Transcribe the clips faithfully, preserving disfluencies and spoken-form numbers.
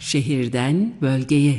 Şehirden bölgeye.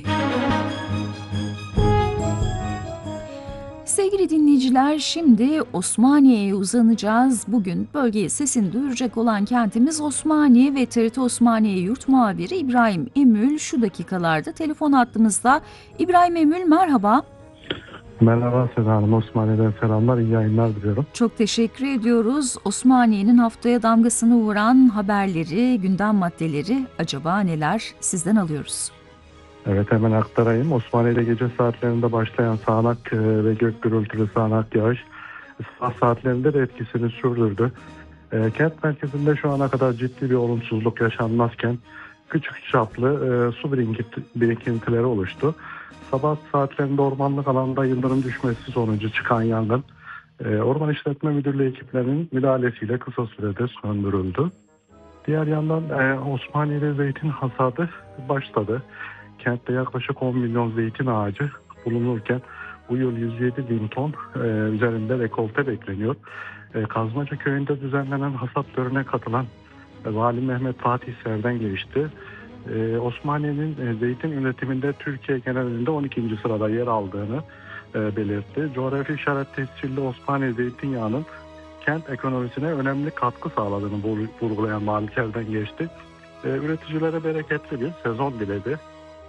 Sevgili dinleyiciler, şimdi Osmaniye'ye uzanacağız. Bugün bölgeye sesini duyuracak olan kentimiz Osmaniye ve T R T Osmaniye Yurt Muhabiri İbrahim Emül şu dakikalarda telefon hattımızda. İbrahim Emül, merhaba. Merhaba Seda Hanım, Osmaniye'den selamlar, iyi yayınlar diliyorum. Çok teşekkür ediyoruz. Osmaniye'nin haftaya damgasını vuran haberleri, gündem maddeleri acaba neler, sizden alıyoruz. Evet, hemen aktarayım. Osmaniye'de gece saatlerinde başlayan sağanak e, ve gök gürültülü sağanak yağış sabah saatlerinde de etkisini sürdürdü. E, kent merkezinde şu ana kadar ciddi bir olumsuzluk yaşanmazken küçük çaplı e, su birikinti- birikintileri oluştu. Sabah saatlerinde ormanlık alanda yıldırım düşmesi sonucu çıkan yangın e, Orman İşletme Müdürlüğü ekiplerinin müdahalesiyle kısa sürede söndürüldü. Diğer yandan e, Osmaniye'de zeytin hasadı başladı. Kentte yaklaşık on milyon zeytin ağacı bulunurken bu yıl yüz yedi bin ton e, üzerinde rekolte bekleniyor. E, Kazmaca köyünde düzenlenen hasat törenine katılan e, Vali Mehmet Fatih Serden geçti. E, Osmaniye'nin e, zeytin üretiminde Türkiye genelinde on ikinci sırada yer aldığını e, belirtti. Coğrafi işaret tescilli Osmaniye zeytinyağının kent ekonomisine önemli katkı sağladığını vurgulayan Vali Serden geçti. E, üreticilere bereketli bir sezon diledi.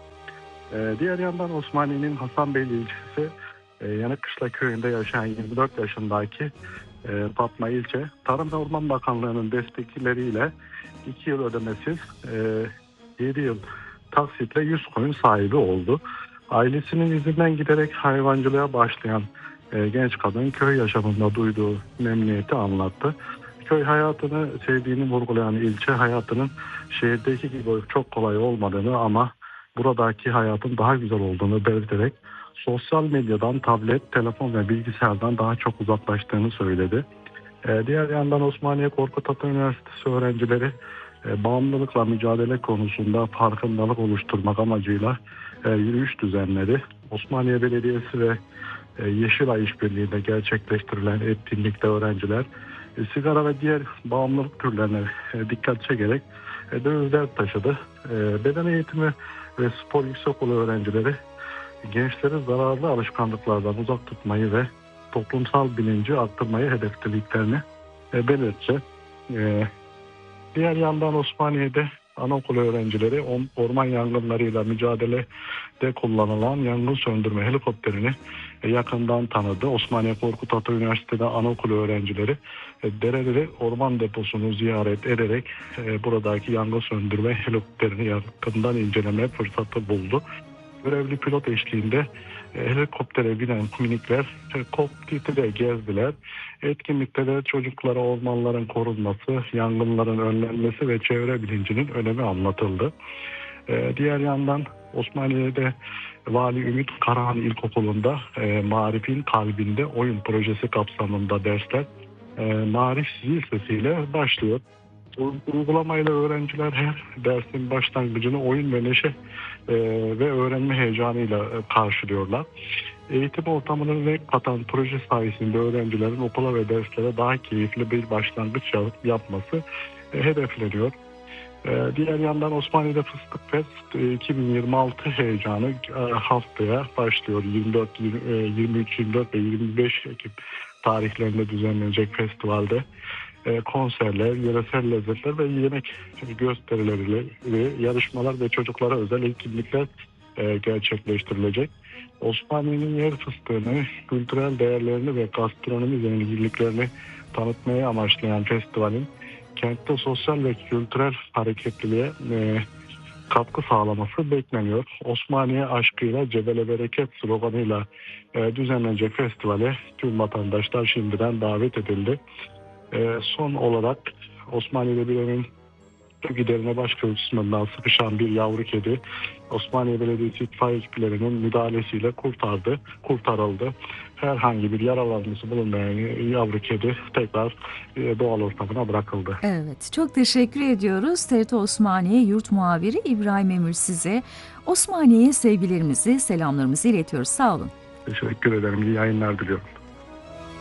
Ee, diğer yandan Osmaniye'nin Hasanbeyli ilçesi e, Yanıkkışla köyünde yaşayan yirmi dört yaşındaki e, Fatma İlçe, Tarım ve Orman Bakanlığı'nın destekleriyle iki yıl ödemesiz e, yedi yıl taksitle yüz koyun sahibi oldu. Ailesinin izinden giderek hayvancılığa başlayan e, genç kadın köy yaşamında duyduğu memnuniyeti anlattı. Köy hayatını sevdiğini vurgulayan ilçe, hayatının şehirdeki gibi çok kolay olmadığını ama buradaki hayatın daha güzel olduğunu belirterek sosyal medyadan, tablet, telefon ve bilgisayardan daha çok uzaklaştığını söyledi. Ee, diğer yandan Osmaniye Korkut Ata Üniversitesi öğrencileri e, bağımlılıkla mücadele konusunda farkındalık oluşturmak amacıyla e, yürüyüş düzenledi. Osmaniye Belediyesi ve e, Yeşilay İşbirliği'nde gerçekleştirilen etkinlikte öğrenciler e, sigara ve diğer bağımlılık türlerine e, dikkat çekerek e, dövizler taşıdı. E, beden eğitimi ve spor yüksekokulu öğrencileri gençleri zararlı alışkanlıklardan uzak tutmayı ve toplumsal bilinci arttırmayı hedeflediklerini e, belirtti. E, diğer yandan Osmaniye'de anaokulu öğrencileri orman yangınlarıyla mücadelede kullanılan yangın söndürme helikopterini e, yakından tanıdı. Osmaniye Korkut Ata Üniversitesi'de anaokulu öğrencileri e, Dereli orman deposunu ziyaret ederek e, buradaki yangın söndürme helikopterini yakından inceleme fırsatı buldu. Görevli pilot eşliğinde e, helikoptere binen minikler e, kokpiti gezdiler. Etkinlikte de çocuklara ormanların korunması, yangınların önlenmesi ve çevre bilincinin önemi anlatıldı. E, diğer yandan Osmaniye'de Vali Ümit Karahan İlkokulu'nda e, Marif'in kalbinde oyun projesi kapsamında dersler e, Marif zil sesiyle başlıyor. Uygulamayla öğrenciler her dersin başlangıcını oyun ve neşe e, ve öğrenme heyecanıyla e, karşılıyorlar. Eğitim ortamının renk katan proje sayesinde öğrencilerin okula ve derslere daha keyifli bir başlangıç yapması e, hedefleniyor. E, diğer yandan Osmaniye'de Fıstık Fest e, iki bin yirmi altı heyecanı e, haftaya başlıyor. yirmi dört, yirmi üç, yirmi dört ve yirmi beş Ekim tarihlerinde düzenlenecek festivalde e, konserler, yöresel lezzetler ve yemek gösterileriyle ve yarışmalar ve çocuklara özel etkinlikler e, gerçekleştirilecek. Osmaniye'nin yer fıstığını, kültürel değerlerini ve gastronomi zenginliklerini tanıtmaya amaçlayan festivalin kentte sosyal ve kültürel hareketliliğe e, katkı sağlaması bekleniyor. Osmaniye aşkıyla Cebele Bereket sloganıyla e, düzenlenecek festivale tüm vatandaşlar şimdiden davet edildi. E, son olarak Osmaniye'de bir evin su giderine baş kısmından sıkışan bir yavru kedi Osmaniye Belediyesi itfaiye ekiplerinin müdahalesiyle kurtardı, kurtarıldı. Herhangi bir yaralanması bulunmayan yavru kedi tekrar e, doğal ortamına bırakıldı. Evet, çok teşekkür ediyoruz. T R T Osmaniye Yurt Muhabiri İbrahim Emül size. Osmaniye'ye sevgilerimizi, selamlarımızı iletiyoruz. Sağ olun. Teşekkür ederim. İyi yayınlar diliyorum.